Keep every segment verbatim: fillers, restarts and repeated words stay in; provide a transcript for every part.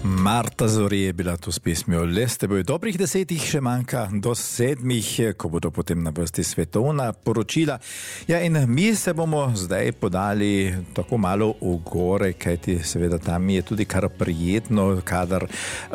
Marta Zori je bila tu s pesmijo Le s teboj. Dobrih desetih še manjka do sedmih, ko bodo potem na vrsti svetovna poročila. Ja, in mi se bomo zdaj podali tako malo v gore, kajti seveda tam je tudi kar prijetno, kadar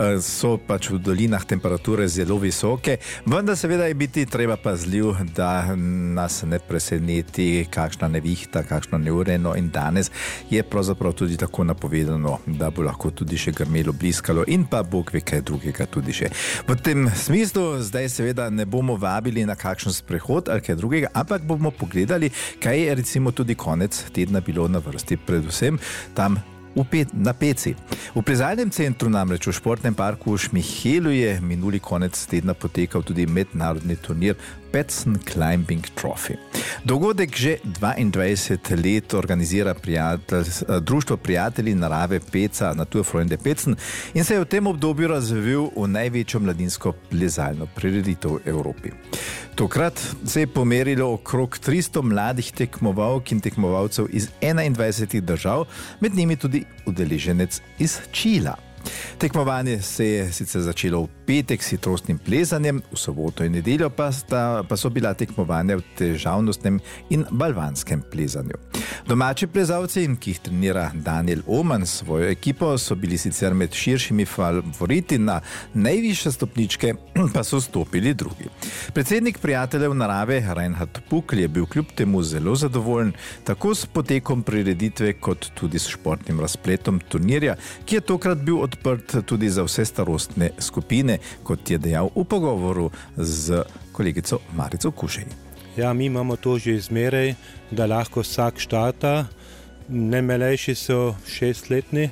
so pač v dolinah temperature zelo visoke. Vendar seveda je biti treba pazljiv, da nas ne preseneti kakšna nevihta, kakšno neureno, in danes je pravzaprav tudi tako napovedano, da bo lahko tudi še grmelo, bliskalo in pa Bog ve kaj drugega tudi še. V tem smislu zdaj seveda ne bomo vabili na kakšen sprehod ali kaj drugega, ampak bomo pogledali, kaj je recimo tudi konec tedna bilo na vrsti, predvsem tam v Pe- na Peci. V plezalnem centru, namreč v športnem parku v Šmihelu, je minuli konec tedna potekal tudi mednarodni turnir Petzen Climbing Trophy. Dogodek že dvaindvajset let organizira prijatelj, društvo prijatelji narave Peca, Naturfreunde Petzen, in se je v tem obdobju razvil v največjo mladinsko plezalno prireditev v Evropi. Tokrat se je pomerilo okrog tristo mladih tekmovalk in tekmovalcev iz enaindvajsetih držav, med njimi tudi udeleženec iz Čila. Tekmovanje se je sicer začelo v petek s hitrostnim plezanjem, v soboto in nedeljo pa, sta, pa so bila tekmovanja v težavnostnem in balvanskem plezanju. Domači plezalci, ki jih trenira Daniel Oman s svojo ekipo, so bili sicer med širšimi favoriti, na najvišje stopničke pa so stopili drugi. Predsednik prijateljev narave Reinhard Pukl je bil kljub temu zelo zadovoljen tako s potekom prireditve kot tudi s športnim razpletom turnirja, ki je tokrat bil odprt tudi za vse starostne skupine, kot je dejal v pogovoru z kolegico Marico Kušej. Ja, mi imamo to že zmeraj, da lahko vsak štarta. Najmlajši so šestletni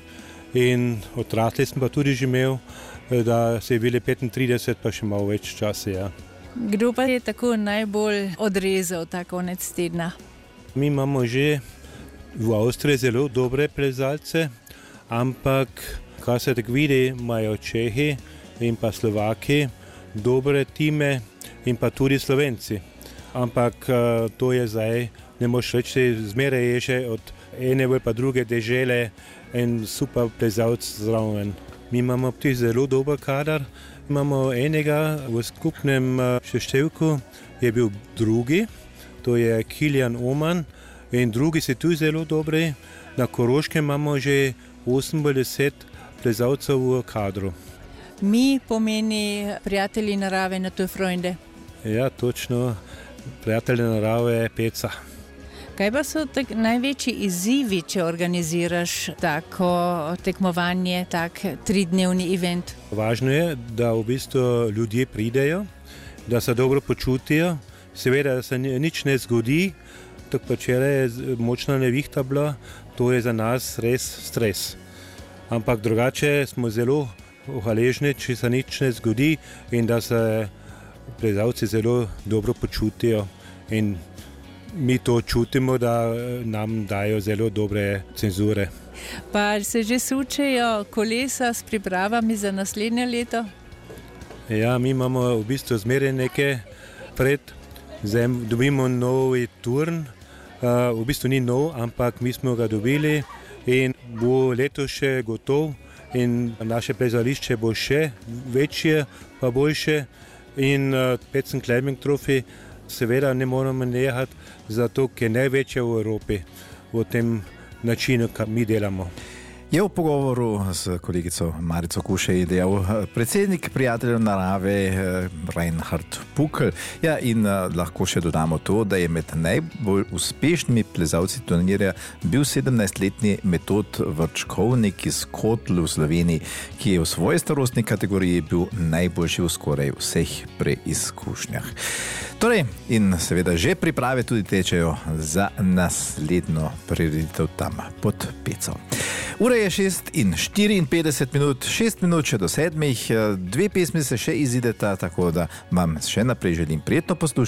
in odrasli sem pa tudi že imel, da se je bili petintrideset, pa še malo več časa. Ja. Kdo pa je tako najbolj odrezal ta konec tedna? Mi imamo že v Avstriji zelo dobre plezalce, ampak kar se tako vidi, imajo Čehi in pa Slovaki dobre time in pa tudi Slovenci. Ampak to je zdaj, ne moš reči, zmeraj je še od ene ali pa druge dežele en super plezalc zraven. Mi imamo tudi zelo dober kadar. Imamo enega v skupnem seštevku, je bil drugi, to je Kilian Oman, in drugi so tudi zelo dobri. Na Koroškem imamo že osemdeset plezalcev v kadru. Mi pomeni prijatelji narave Naturfreunde. Ja, točno. Prijatelji narave Peca. Kaj pa so tak največji izzivi, če organiziraš tako tekmovanje, tak tridnevni event? Važno je, da v bistvu ljudje pridejo, da se dobro počutijo. Seveda, da se nič ne zgodi, tako pa včeraj je močna nevihta bila, to je za nas res stres. Ampak drugače smo zelo hvaležni, če se nič ne zgodi in da se plezalci zelo dobro počutijo, in mi to čutimo, da nam dajo zelo dobre cenzure. Pa se že sučejo kolesa s pripravami za naslednje leto? Ja, mi imamo v bistvu zmeraj nekaj pred, zdaj dobimo novi turn, uh, v bistvu ni nov, ampak mi smo ga dobili in bo letos še gotov in naše plezališče bo še večje pa boljše. In uh, Petzen Climbing Trophy seveda ne moramo nehati, zato ker je največja v Evropi v tem načinu, kar mi delamo. Je v pogovoru s kolegico Marico Kušej dejal predsednik prijateljev narave Reinhard Pukl. Ja, in lahko še dodamo to, da je med najbolj uspešnimi plezalci turnirja bil sedemnajstletni Metod Vrčkovnik iz Kotl v Sloveniji, ki je v svoji starostni kategoriji bil najboljši v skoraj vseh preizkušnjah. Torej, in seveda že priprave tudi tečejo za naslednjo prireditev tam pod Peco. Ura je šest in štiriinpetdeset minut, šest minut še do sedmih, dve pesmi se še izideta, tako da vam še naprej želim prijetno poslušati.